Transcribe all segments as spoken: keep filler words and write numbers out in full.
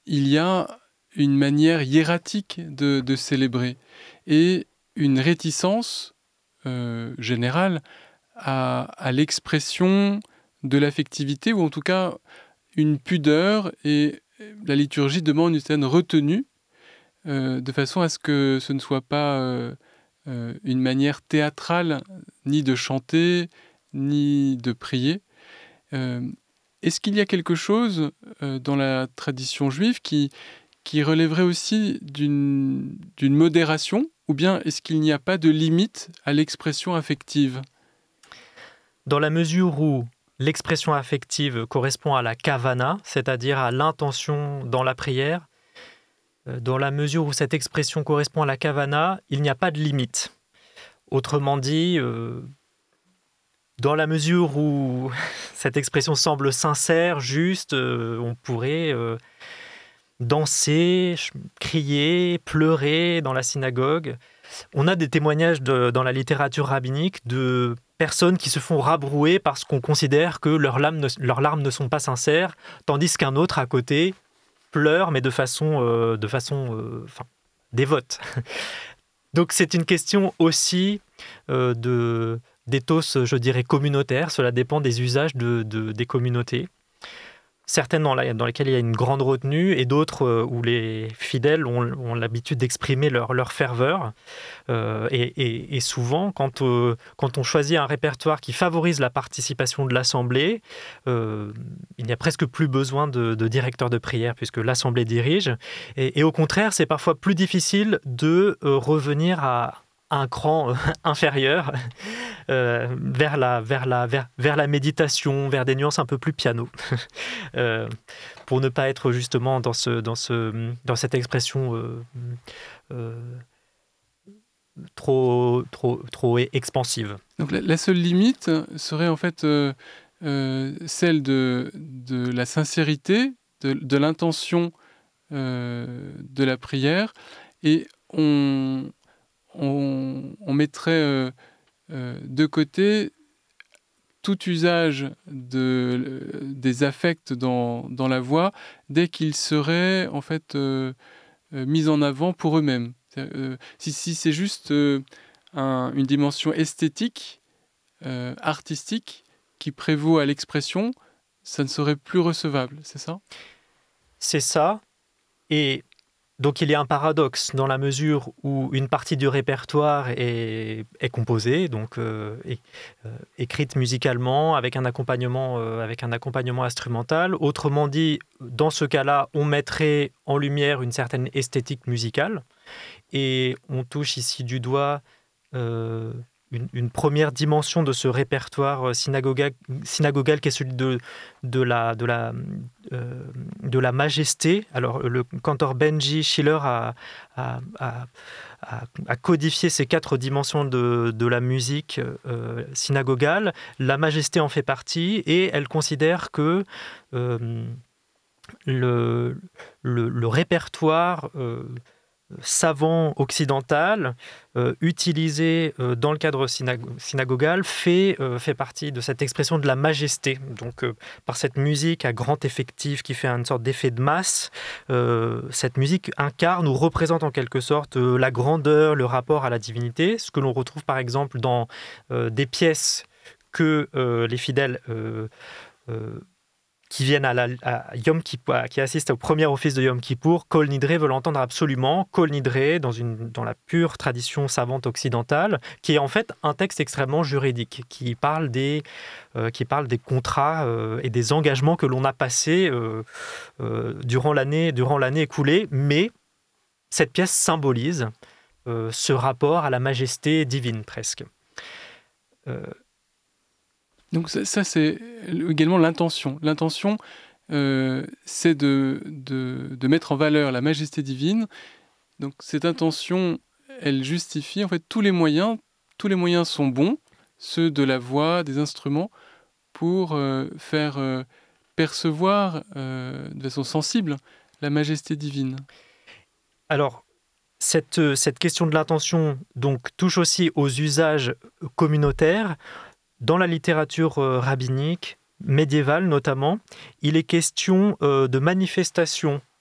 il y a une manière hiératique de, de célébrer et une réticence euh, générale à, à l'expression de l'affectivité, ou en tout cas une pudeur, et la liturgie demande une certaine retenue, euh, de façon à ce que ce ne soit pas euh, euh, une manière théâtrale ni de chanter, ni de prier. Euh, est-ce qu'il y a quelque chose euh, dans la tradition juive qui, qui relèverait aussi d'une, d'une modération, ou bien est-ce qu'il n'y a pas de limite à l'expression affective ? Dans la mesure où l'expression affective correspond à la kavana, c'est-à-dire à l'intention dans la prière, dans la mesure où cette expression correspond à la kavana, il n'y a pas de limite. Autrement dit, euh, dans la mesure où cette expression semble sincère, juste, euh, on pourrait euh, danser, crier, pleurer dans la synagogue. On a des témoignages de, dans la littérature rabbinique de personnes qui se font rabrouer parce qu'on considère que leurs larmes ne, leurs larmes ne sont pas sincères, tandis qu'un autre à côté pleure, mais de façon, euh, de façon euh, enfin, dévote. Donc c'est une question aussi euh, de, d'éthos, je dirais, communautaire. Cela dépend des usages de, de, des communautés. Certaines dans, la, dans lesquelles il y a une grande retenue et d'autres euh, où les fidèles ont, ont l'habitude d'exprimer leur, leur ferveur. Euh, et, et, et souvent, quand, euh, quand on choisit un répertoire qui favorise la participation de l'Assemblée, euh, il n'y a presque plus besoin de, de directeur de prière puisque l'Assemblée dirige. Et, et au contraire, c'est parfois plus difficile de euh, revenir à un cran euh, inférieur euh, vers, la, vers, la, vers, vers la méditation, vers des nuances un peu plus piano, euh, pour ne pas être justement dans, ce, dans, ce, dans cette expression euh, euh, trop, trop, trop expansive. Donc la, la seule limite serait en fait euh, euh, celle de, de la sincérité, de, de l'intention euh, de la prière, et on... On, on mettrait euh, euh, de côté tout usage de, euh, des affects dans, dans la voix dès qu'ils seraient en fait euh, euh, mis en avant pour eux-mêmes. Euh, si, si c'est juste euh, un, une dimension esthétique, euh, artistique, qui prévaut à l'expression, ça ne serait plus recevable, c'est ça ? C'est ça. Et donc il y a un paradoxe dans la mesure où une partie du répertoire est, est composée, donc euh, est, euh, écrite musicalement avec un accompagnement, euh, avec un accompagnement instrumental. Autrement dit, dans ce cas-là, on mettrait en lumière une certaine esthétique musicale et on touche ici du doigt euh, une, une première dimension de ce répertoire synagogal, synagogal qui est celui de, de, la, de, la, euh, de la majesté. Alors, le cantor Benji Schiller a, a, a, a, a codifié ces quatre dimensions de, de la musique euh, synagogale. La majesté en fait partie et elle considère que euh, le, le, le répertoire euh, savant occidental euh, utilisé euh, dans le cadre synago- synagogal fait, euh, fait partie de cette expression de la majesté. Donc euh, par cette musique à grand effectif qui fait une sorte d'effet de masse, euh, cette musique incarne ou représente en quelque sorte euh, la grandeur, le rapport à la divinité, ce que l'on retrouve par exemple dans euh, des pièces que euh, les fidèles euh, euh, qui viennent à, la, à Yom Kippour, qui assistent au premier office de Yom Kippour, Kol Nidre veut l'entendre absolument. Kol Nidre, dans, une, dans la pure tradition savante occidentale, qui est en fait un texte extrêmement juridique, qui parle des, euh, qui parle des contrats euh, et des engagements que l'on a passés euh, euh, durant l'année, durant l'année écoulée. Mais cette pièce symbolise euh, ce rapport à la majesté divine, presque. Euh, Donc ça, ça, c'est également l'intention. L'intention, euh, c'est de, de, de mettre en valeur la majesté divine. Donc cette intention, elle justifie en fait tous les moyens. Tous les moyens sont bons, ceux de la voix, des instruments, pour euh, faire euh, percevoir euh, de façon sensible la majesté divine. Alors, cette, cette question de l'intention donc, touche aussi aux usages communautaires. Dans la littérature euh, rabbinique, médiévale notamment, il est question euh, de manifestations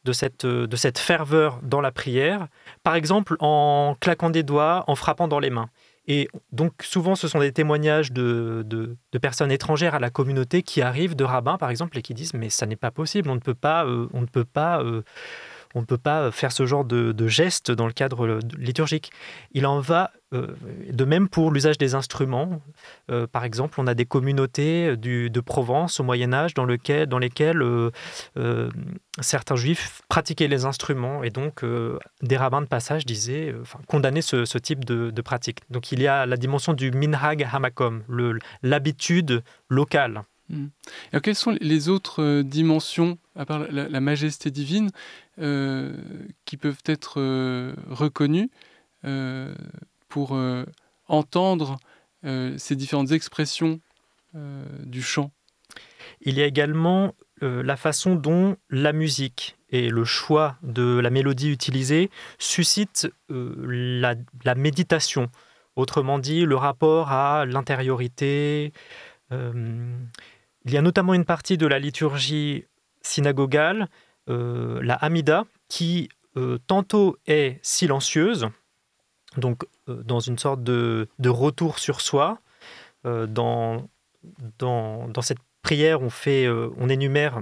de cette, de cette ferveur dans la prière, par exemple en claquant des doigts, en frappant dans les mains. Et donc souvent ce sont des témoignages de, de, de personnes étrangères à la communauté qui arrivent, de rabbins par exemple, et qui disent mais ça n'est pas possible, on ne peut pas, euh, on ne peut pas, euh, on ne peut pas faire ce genre de, de geste dans le cadre liturgique. Il en va euh, de même pour l'usage des instruments. Euh, par exemple, on a des communautés du, de Provence au Moyen-Âge dans, lequel, dans lesquelles euh, euh, certains juifs pratiquaient les instruments et donc euh, des rabbins de passage disaient, euh, enfin, condamnaient ce, ce type de, de pratique. Donc il y a la dimension du minhag hamakom, le, l'habitude locale. Mmh. Alors, quelles sont les autres euh, dimensions, à part la, la majesté divine, euh, qui peuvent être euh, reconnues euh, pour euh, entendre euh, ces différentes expressions euh, du chant? Il y a également euh, la façon dont la musique et le choix de la mélodie utilisée suscitent euh, la, la méditation. Autrement dit, le rapport à l'intériorité. Euh, il y a notamment une partie de la liturgie synagogale, euh, la Hamida, qui euh, tantôt est silencieuse, donc euh, dans une sorte de, de retour sur soi. Euh, dans, dans, dans cette prière, on, fait, euh, on énumère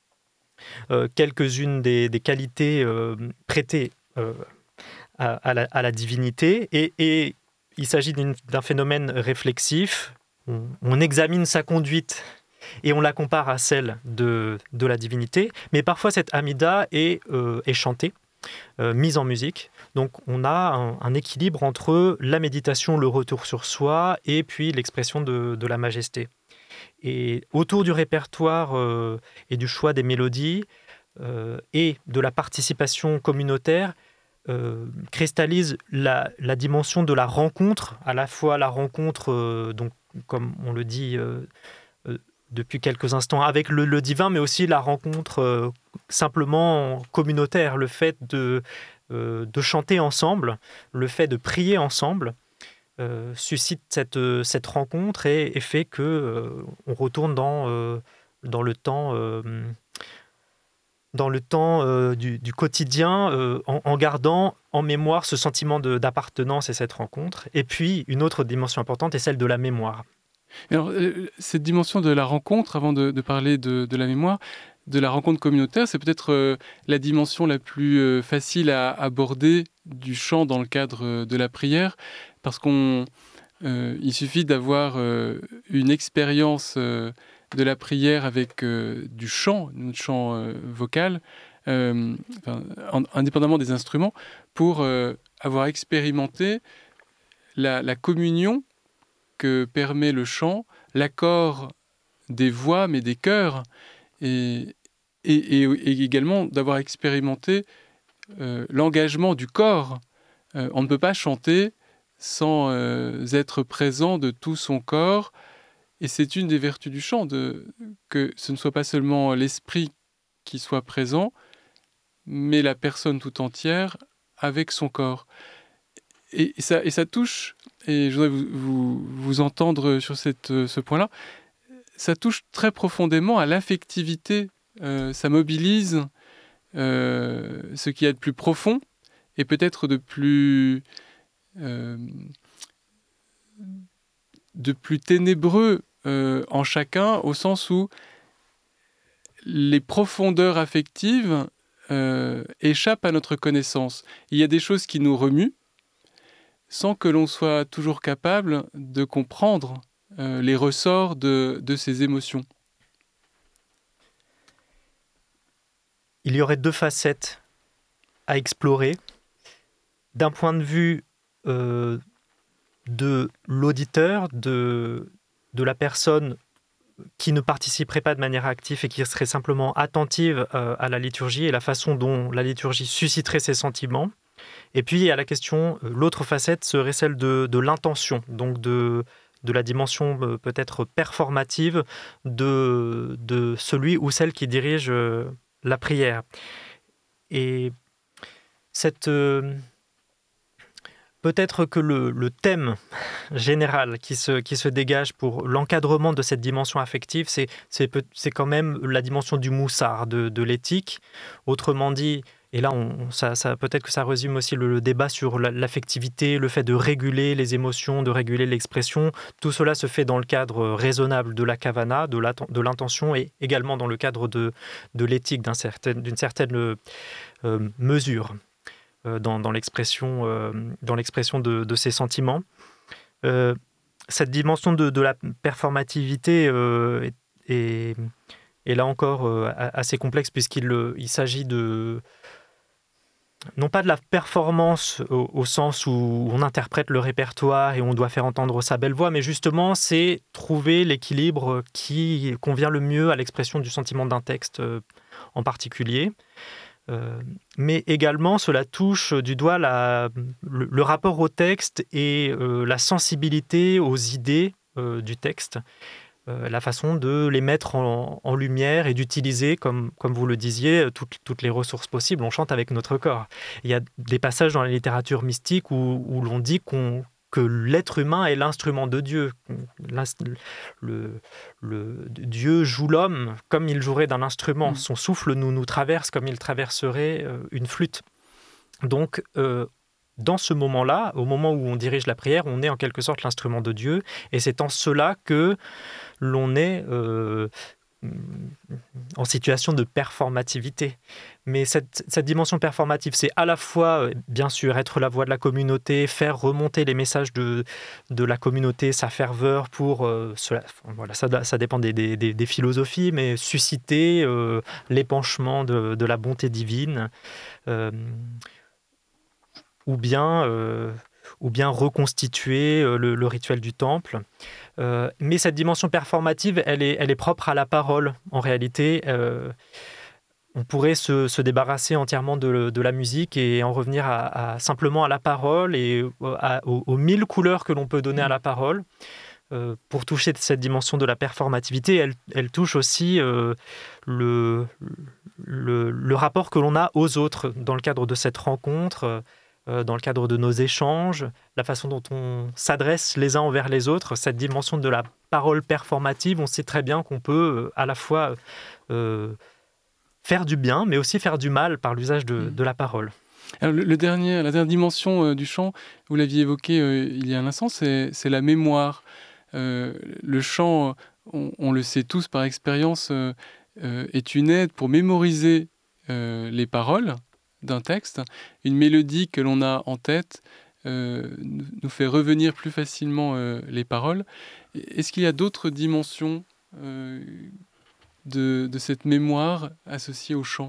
euh, quelques-unes des, des qualités euh, prêtées euh, à, à, la, à la divinité, et, et il s'agit d'une, d'un phénomène réflexif. On, on examine sa conduite et on la compare à celle de, de la divinité, mais parfois cette Hamida est, euh, est chantée, euh, mise en musique. Donc on a un, un équilibre entre la méditation, le retour sur soi, et puis l'expression de, de la majesté. Et autour du répertoire euh, et du choix des mélodies euh, et de la participation communautaire, euh, cristallise la, la dimension de la rencontre, à la fois la rencontre, euh, donc, comme on le dit euh, euh, depuis quelques instants, avec le, le divin, mais aussi la rencontre euh, simplement communautaire, le fait de, euh, de chanter ensemble, le fait de prier ensemble, euh, suscite cette, cette rencontre et, et fait que euh, on retourne dans, euh, dans le temps, euh, dans le temps euh, du, du quotidien, euh, en, en gardant en mémoire ce sentiment de, d'appartenance et cette rencontre. Et puis, une autre dimension importante est celle de la mémoire. Alors, euh, cette dimension de la rencontre, avant de, de parler de, de la mémoire, de la rencontre communautaire, c'est peut-être euh, la dimension la plus euh, facile à aborder du chant dans le cadre euh, de la prière, parce qu'on, euh, il suffit d'avoir euh, une expérience euh, de la prière avec euh, du chant, notre chant euh, vocal, euh, enfin, en, indépendamment des instruments, pour euh, avoir expérimenté la, la communion que permet le chant, l'accord des voix mais des cœurs, et, et, et, et également d'avoir expérimenté euh, l'engagement du corps. Euh, on ne peut pas chanter sans euh, être présent de tout son corps, et c'est une des vertus du chant, de, que ce ne soit pas seulement l'esprit qui soit présent, mais la personne tout entière avec son corps. Et, et, ça, et ça touche, et je voudrais vous, vous, vous entendre sur cette, ce point-là, ça touche très profondément à l'affectivité, euh, ça mobilise euh, ce qu'il y a de plus profond et peut-être de plus, euh, de plus ténébreux euh, en chacun, au sens où les profondeurs affectives euh, échappent à notre connaissance. Il y a des choses qui nous remuent sans que l'on soit toujours capable de comprendre euh, les ressorts de, de ces émotions. Il y aurait deux facettes à explorer. D'un point de vue euh, de l'auditeur, de, de la personne qui ne participerait pas de manière active et qui serait simplement attentive euh, à la liturgie et la façon dont la liturgie susciterait ses sentiments. Et puis, à la question, l'autre facette serait celle de, de l'intention, donc de, de la dimension euh, peut-être performative de, de celui ou celle qui dirige euh, la prière. Et cette, euh, peut-être que le, le thème général qui se, qui se dégage pour l'encadrement de cette dimension affective, c'est, c'est, c'est quand même la dimension du moussard, de, de l'éthique. Autrement dit, et là, on, ça, ça, peut-être que ça résume aussi le, le débat sur la, l'affectivité, le fait de réguler les émotions, de réguler l'expression. Tout cela se fait dans le cadre raisonnable de la kavana, de, de l'intention, et également dans le cadre de, de l'éthique, d'un certain, d'une certaine euh, mesure euh, dans, dans l'expression, euh, dans l'expression de, de ces sentiments. Euh, cette dimension de, de la performativité euh, est, est, est là encore euh, assez complexe, puisqu'il il s'agit de... non pas de la performance au, au sens où on interprète le répertoire et on doit faire entendre sa belle voix, mais justement, c'est trouver l'équilibre qui convient le mieux à l'expression du sentiment d'un texte euh, en particulier. Euh, mais également, cela touche du doigt la, le, le rapport au texte et euh, la sensibilité aux idées euh, du texte. Euh, la façon de les mettre en, en lumière et d'utiliser, comme, comme vous le disiez, toutes, toutes les ressources possibles. On chante avec notre corps. Il y a des passages dans la littérature mystique où, où l'on dit qu'on, que l'être humain est l'instrument de Dieu. Le, le, Dieu joue l'homme comme il jouerait d'un instrument. Son souffle nous, nous traverse comme il traverserait une flûte. Donc, euh, dans ce moment-là, au moment où on dirige la prière, on est en quelque sorte l'instrument de Dieu, et c'est en cela que l'on est euh, en situation de performativité. Mais cette, cette dimension performative, c'est à la fois, bien sûr, être la voix de la communauté, faire remonter les messages de, de la communauté, sa ferveur pour... Euh, cela, voilà, ça, ça dépend des, des, des philosophies, mais susciter euh, l'épanchement de, de la bonté divine, euh, ou bien... Euh, ou bien reconstituer euh, le, le rituel du temple. Euh, mais cette dimension performative, elle est, elle est propre à la parole. En réalité, euh, on pourrait se, se débarrasser entièrement de, de la musique et en revenir à, à, simplement à la parole et à, aux, aux mille couleurs que l'on peut donner à la parole. Euh, pour toucher cette dimension de la performativité, elle, elle touche aussi euh, le, le, le rapport que l'on a aux autres dans le cadre de cette rencontre, euh, dans le cadre de nos échanges, la façon dont on s'adresse les uns envers les autres, cette dimension de la parole performative. On sait très bien qu'on peut euh, à la fois euh, faire du bien, mais aussi faire du mal par l'usage de, de la parole. Alors, le, le dernier, la dernière dimension euh, du chant, vous l'aviez évoqué euh, il y a un instant, c'est, c'est la mémoire. Euh, le chant, on, on le sait tous par expérience, euh, euh, est une aide pour mémoriser euh, les paroles d'un texte. Une mélodie que l'on a en tête euh, nous fait revenir plus facilement euh, les paroles. Est-ce qu'il y a d'autres dimensions euh, de, de cette mémoire associée au chant ?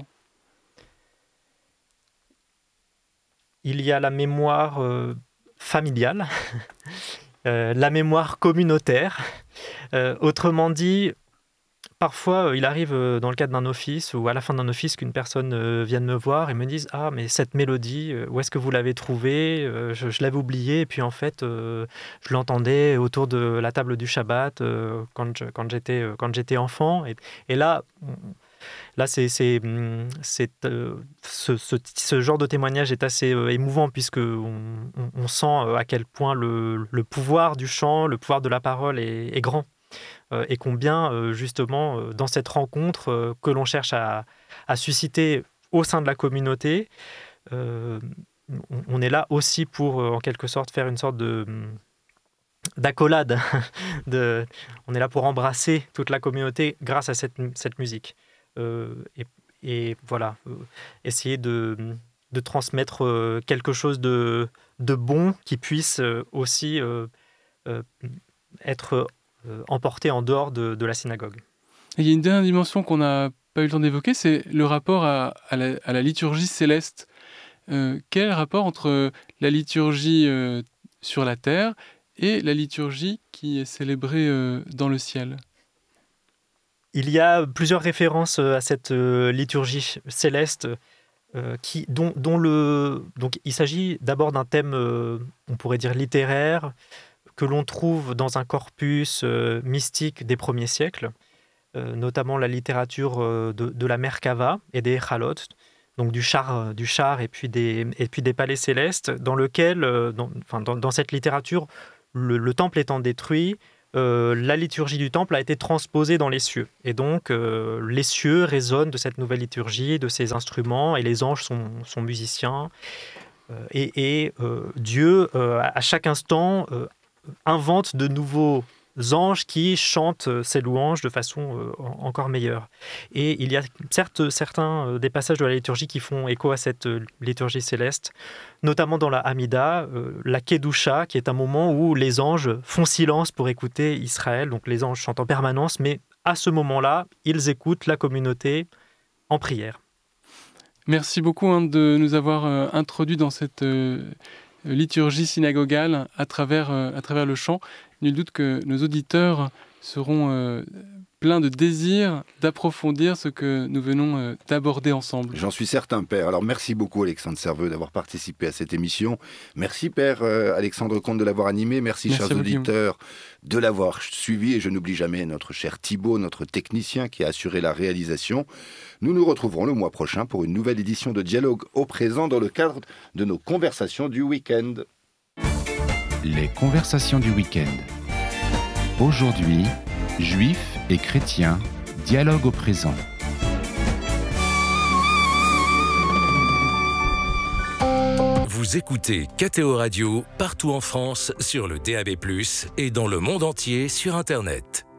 Il y a la mémoire euh, familiale, euh, la mémoire communautaire. Euh, autrement dit, parfois, euh, il arrive euh, dans le cadre d'un office ou à la fin d'un office qu'une personne euh, vienne me voir et me dise « Ah, mais cette mélodie, euh, où est-ce que vous l'avez trouvée euh, je, je l'avais oubliée et puis en fait, euh, je l'entendais autour de la table du Shabbat euh, quand, je, quand, j'étais, euh, quand j'étais enfant. » Et, et là... Là, c'est, c'est, c'est, euh, ce, ce, ce genre de témoignage est assez euh, émouvant puisque on, on, on sent euh, à quel point le, le pouvoir du chant, le pouvoir de la parole est, est grand euh, et combien euh, justement euh, dans cette rencontre euh, que l'on cherche à, à susciter au sein de la communauté, euh, on, on est là aussi pour euh, en quelque sorte faire une sorte de d'accolade. de, on est là pour embrasser toute la communauté grâce à cette, cette musique. Euh, et, et voilà, euh, essayer de, de transmettre euh, quelque chose de, de bon qui puisse euh, aussi euh, euh, être euh, emporté en dehors de, de la synagogue. Et il y a une dernière dimension qu'on n'a pas eu le temps d'évoquer, c'est le rapport à, à, la, à la liturgie céleste. Euh, quel est le rapport entre la liturgie euh, sur la terre et la liturgie qui est célébrée euh, dans le ciel ? Il y a plusieurs références à cette liturgie céleste euh, qui, dont, dont le, donc il s'agit d'abord d'un thème, euh, on pourrait dire littéraire, que l'on trouve dans un corpus euh, mystique des premiers siècles, euh, notamment la littérature euh, de, de la Merkava et des Echalot, donc du char, du char et, puis des, et puis des palais célestes, dans lequel, dans, enfin, dans, dans cette littérature, le, le temple étant détruit, euh, la liturgie du temple a été transposée dans les cieux. Et donc, euh, les cieux résonnent de cette nouvelle liturgie, de ces instruments, et les anges sont, sont musiciens. Euh, et et euh, Dieu, euh, à chaque instant, euh, invente de nouveaux anges qui chantent ces louanges de façon euh, encore meilleure. Et il y a certes certains euh, des passages de la liturgie qui font écho à cette euh, liturgie céleste, notamment dans la Hamida, euh, la Kedusha, qui est un moment où les anges font silence pour écouter Israël. Donc les anges chantent en permanence, mais à ce moment-là, ils écoutent la communauté en prière. Merci beaucoup hein, de nous avoir euh, introduits dans cette euh, liturgie synagogale à travers, euh, à travers le chant. Nul doute que nos auditeurs seront euh, pleins de désir d'approfondir ce que nous venons euh, d'aborder ensemble. J'en suis certain, Père. Alors merci beaucoup Alexandre Serveux d'avoir participé à cette émission. Merci Père euh, Alexandre Comte de l'avoir animé. Merci, Merci chers auditeurs de l'avoir suivi. Et je n'oublie jamais notre cher Thibaut, notre technicien qui a assuré la réalisation. Nous nous retrouverons le mois prochain pour une nouvelle édition de Dialogue au présent dans le cadre de nos conversations du week-end. Les conversations du week-end. Aujourd'hui, juifs et chrétiens, dialogue au présent. Vous écoutez K T O Radio partout en France sur le D A B plus, et dans le monde entier sur Internet.